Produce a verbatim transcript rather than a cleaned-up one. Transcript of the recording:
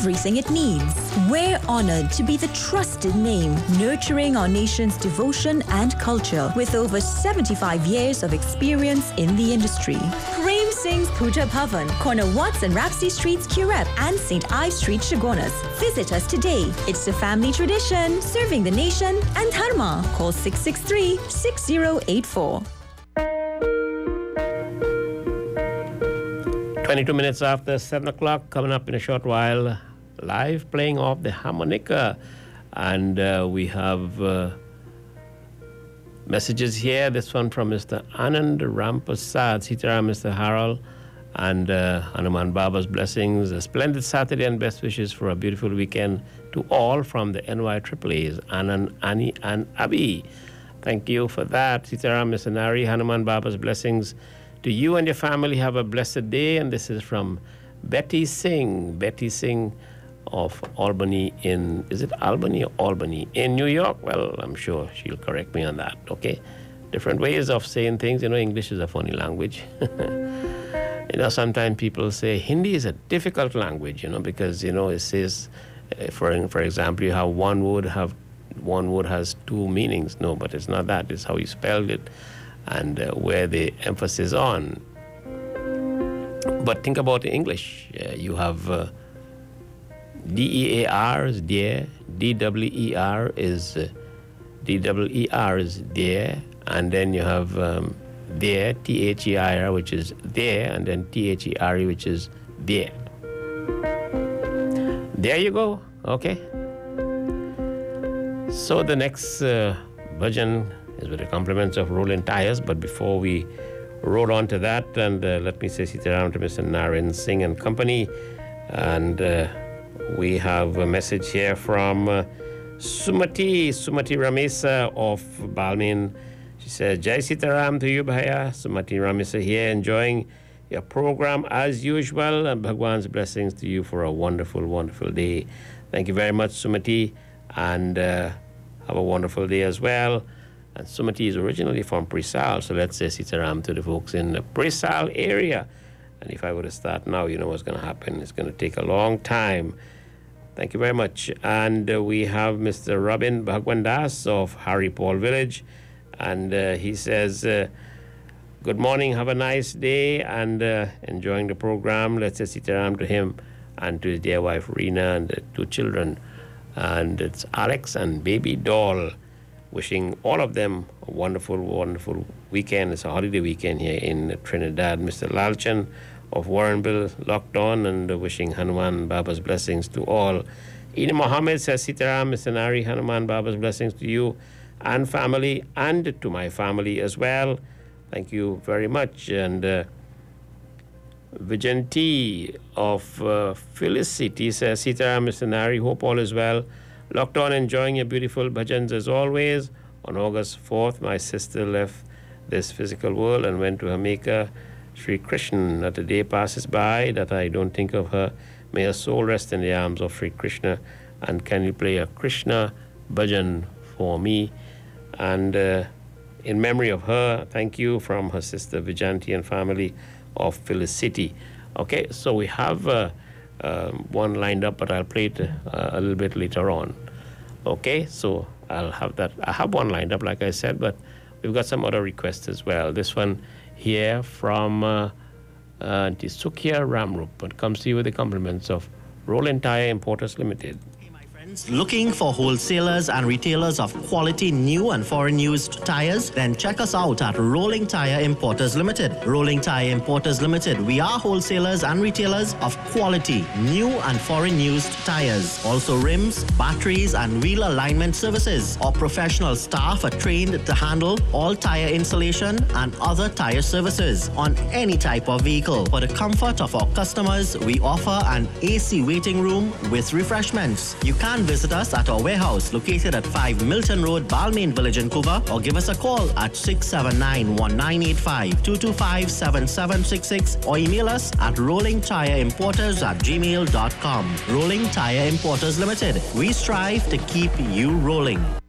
everything it needs. We're honored to be the trusted name, nurturing our nation's devotion and culture with over seventy-five years of experience in the industry. Prem Singh's Puja Bhavan, corner Watts and Rapsy Streets, Curep, and Saint Ives Street, Chagonas. Visit us today. It's a family tradition, serving the nation and Dharma. Call six six three, six zero eight four. twenty-two minutes after seven o'clock, coming up in a short while, live playing of the harmonica. And uh, we have uh, messages here. This one from Mister Anand Rampasad, Sitaram, Mister Harold, and uh, Hanuman Baba's blessings. A splendid Saturday and best wishes for a beautiful weekend to all from the N Y Triple A's, Anand, Annie, and Abhi. Thank you for that. Sitaram, Mister Nari, Hanuman Baba's blessings to you and your family. Have a blessed day. And this is from Betty Singh. Betty Singh of Albany in, is it Albany or Albany? In New York? Well, I'm sure she'll correct me on that, okay? Different ways of saying things. You know, English is a funny language. You know, sometimes people say Hindi is a difficult language, you know, because, you know, it says, uh, for for example, you have one word have one word has two meanings. No, but it's not that. It's how you spelled it and uh, where the emphasis on. But think about English. Uh, you have uh, D E A R is dear, D W E R is uh, D W E R is there, and then you have um, there, T H E I R, which is there, and then T H E R E, which is there. There you go. Okay. So the next uh, bhajan is with the compliments of Rolling Tires, but before we roll on to that, and uh, let me say Sitaram to Mister Naren Singh and company, and uh, we have a message here from uh, Sumati, Sumati Ramesa of Balmain. She said, Jai Sitaram to you, Bhaiya. Sumati Ramesa here, enjoying your program as usual, and Bhagwan's blessings to you for a wonderful, wonderful day. Thank you very much, Sumati, and uh, have a wonderful day as well. And Sumati is originally from Prisal, so let's say Sitaram to the folks in the Prisal area. And if I were to start now, you know what's going to happen. It's going to take a long time. Thank you very much. And uh, we have Mister Robin Bhagwandas of Harry Paul Village. And uh, he says, uh, good morning, have a nice day, and uh, enjoying the program. Let's say Sitaram to him and to his dear wife, Rena, and the two children. And it's Alex and baby doll. Wishing all of them a wonderful, wonderful weekend. It's a holiday weekend here in Trinidad. Mister Lalchan of Warrenville locked on, and wishing Hanuman Baba's blessings to all. Ina Mohammed says, Sitaram, Mister Nari, Hanuman Baba's blessings to you and family, and to my family as well. Thank you very much. And uh, Vijanti of uh, Felicity says, Sitaram, Mister Nari, hope all is well. Locked on, enjoying your beautiful bhajans as always. On August fourth, my sister left this physical world and went to her maker, Sri Krishna. Not a day passes by that I don't think of her. May her soul rest in the arms of Sri Krishna. And can you play a Krishna bhajan for me? And uh, in memory of her, thank you from her sister Vijanti and family of Felicity. Okay, so we have uh, um, one lined up, but I'll play it uh, a little bit later on. Okay, so I'll have that. I have one lined up, like I said, but we've got some other requests as well. This one here from uh, uh, Tisukia Ramrup. It comes to you with the compliments of Rolling Tire Importers Limited. Looking for wholesalers and retailers of quality new and foreign used tires? Then check us out at Rolling Tire Importers Limited. Rolling Tire Importers Limited. We are wholesalers and retailers of quality new and foreign used tires. Also rims, batteries, and wheel alignment services. Our professional staff are trained to handle all tire installation and other tire services on any type of vehicle. For the comfort of our customers, we offer an A C waiting room with refreshments. You can visit us at our warehouse located at five Milton Road, Balmain Village, Vancouver, or give us a call at six seven nine, one nine eight five, two two five, seven seven six six or email us at rolling tire importers at gmail dot com. Rolling Tire Importers Limited. We strive to keep you rolling.